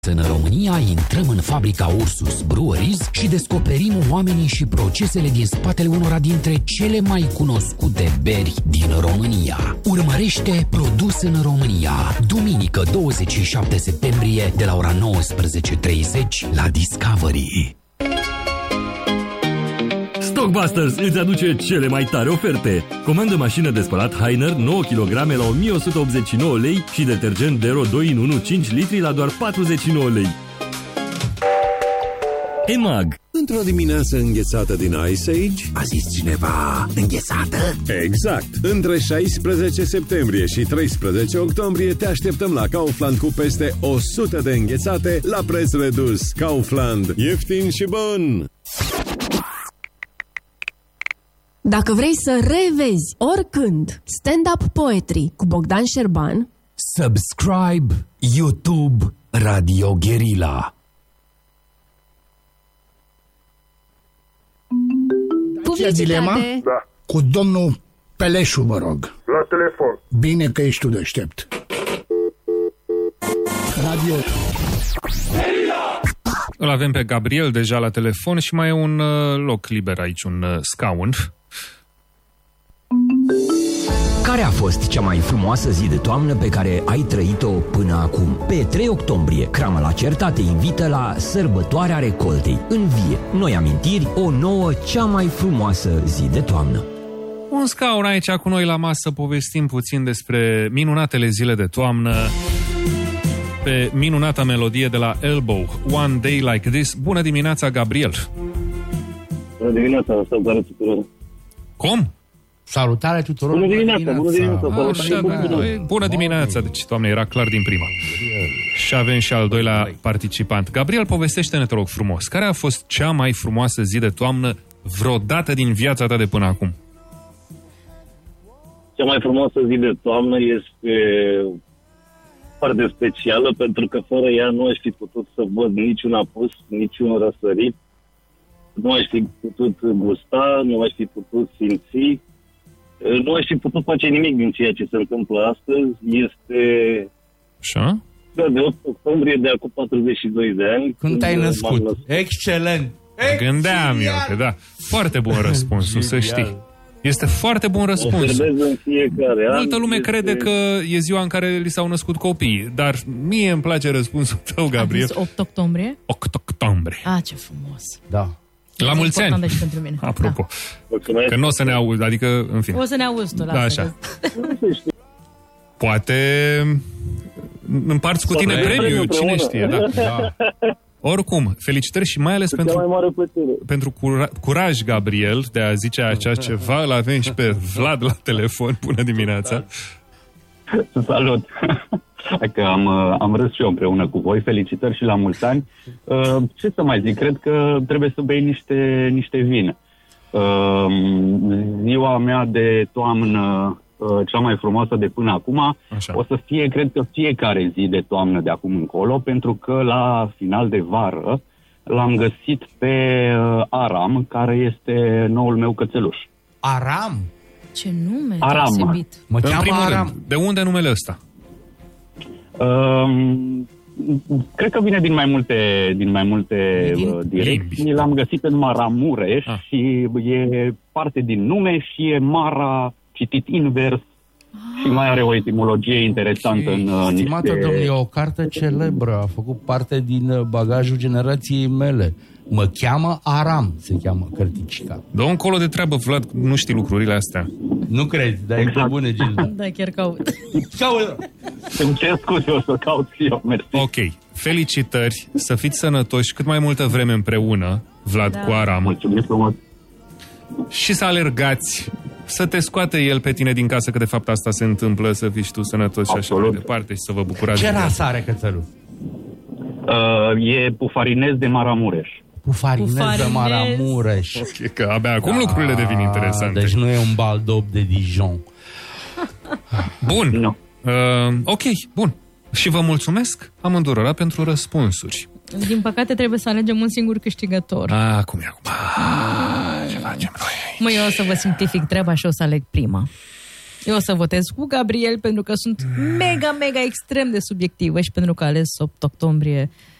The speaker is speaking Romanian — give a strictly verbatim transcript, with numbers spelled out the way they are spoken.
În România intrăm în fabrica Ursus Breweries și descoperim oamenii și procesele din spatele unora dintre cele mai cunoscute beri din România. Urmărește Produs în România, duminică douăzeci și șapte septembrie de la ora nouăsprezece treizeci la Discovery. Stockbusters îți aduce cele mai tare oferte. Comandă mașină de spălat Heiner nouă kilograme la o mie o sută optzeci și nouă lei și detergent Dero doi în unu cinci litri la doar patruzeci și nouă lei. E M A G. Într-o dimineață înghețată din Ice Age, A zis cineva înghețată? Exact! Între șaisprezece septembrie și treisprezece octombrie te așteptăm la Kaufland cu peste o sută de înghețate la preț redus. Kaufland. Ieftin și bun! Dacă vrei să revezi oricând Stand-up Poetry cu Bogdan Șerban, subscribe YouTube Radio Guerilla. publicitate. Dilema? Da. Cu domnul Peleșu, vă rog. La telefon. Bine că ești tu deștept. Radio. Îl avem pe Gabriel deja la telefon și mai e un uh, loc liber aici, un uh, scaun. Care a fost cea mai frumoasă zi de toamnă pe care ai trăit-o până acum? Pe trei octombrie, Crama la Certa te invită la Sărbătoarea Recoltei. Învie noi amintiri, o nouă, cea mai frumoasă zi de toamnă. Un scaun aici cu noi la masă, povestim puțin despre minunatele zile de toamnă, pe minunata melodie de la Elbow, One Day Like This. Bună dimineața, Gabriel! Bună dimineața, salutare tuturor! Cum? Salutare tuturor! Bună dimineața, bună dimineața! Așa, bună, bună dimineața! Deci, doamne, era clar din prima. Și avem și al doilea participant. Gabriel, povestește-ne, te rog frumos, care a fost cea mai frumoasă zi de toamnă vreodată din viața ta de până acum? Cea mai frumoasă zi de toamnă este foarte specială, pentru că fără ea nu aș fi putut să văd niciun apus, niciun răsărit, nu aș fi putut gusta, nu aș fi putut simți, nu aș fi putut face nimic din ceea ce se întâmplă astăzi. Este Așa? de opt octombrie de acum patruzeci și doi de ani. Când te-ai născut? născut. Excelent! Gândeam eu că da. Foarte bun răspunsul, să știi. Este foarte bun răspuns. În fiecare an. Multă lume este... crede că e ziua în care li s-au născut copii, dar mie îmi place răspunsul tău, Gabriel. A opt octombrie? opt octombrie. Ah, ce frumos. Da. La mulți ani. Deci pentru mine. Apropo. Da. Că nu o să ne auzi, adică, în fine. O să ne auzi tu, da, așa. Poate împarți cu tine premiul, cine știe, da. da. Oricum, felicitări și mai ales cu pentru, pentru cura, curaj, Gabriel, de a zice așa ceva. Îl avem și pe Vlad la telefon. Bună dimineața! Salut! Că am, am râs și eu împreună cu voi. Felicitări și la mulți ani. Uh, ce să mai zic? Cred că trebuie să bei niște, niște vin. Uh, ziua mea de toamnă, uh, cea mai frumoasă de până acum, așa, o să fie, cred că, fiecare zi de toamnă de acum încolo, pentru că la final de vară l-am găsit pe uh, Aram, care este noul meu cățeluș. Aram? Ce nume Aram. deosebit. Mă cheamă Aram. Rând, de unde numele ăsta? Um, cred că vine din mai multe, din mai multe din uh, direcții. Limbi. L-am găsit în Maramureș ah. și e parte din nume și e Mara citit invers ah. și mai are o etimologie interesantă okay. în uh, niște... Stimată domnule, o carte celebră, a făcut parte din bagajul generației mele. Mă cheamă Aram, se cheamă cărticica. Dă încolo de treabă, Vlad, nu știi lucrurile astea. Nu crezi, dar exact. E bune, Gilda. Da, chiar caut. Caut! Îmi cer scuze, o să caut și eu, mersi. Ok, felicitări, să fiți sănătoși cât mai multă vreme împreună, Vlad, da. Cu Aram. Mulțumesc frumos. Și să alergați, să te scoate el pe tine din casă, că de fapt asta se întâmplă, să fii tu sănătos și așa mai departe și să vă bucurați. Ce rasă are cățelul? Uh, e pufarinez de Maramureș. Pufarinez, Pufarinez de Maramureș. Ok, că abia acum da, lucrurile devin interesante. Deci nu e un baldop de Dijon. Bun. No. Uh, ok, bun. Și vă mulțumesc amândurora pentru răspunsuri. Din păcate trebuie să alegem un singur câștigător. Ah, cum e acum? Ah, ce facem noi aici? Măi, eu o să vă simplific treaba și o să aleg prima. Eu o să votez cu Gabriel pentru că sunt mega, mega extrem de subiectivă și pentru că a ales opt octombrie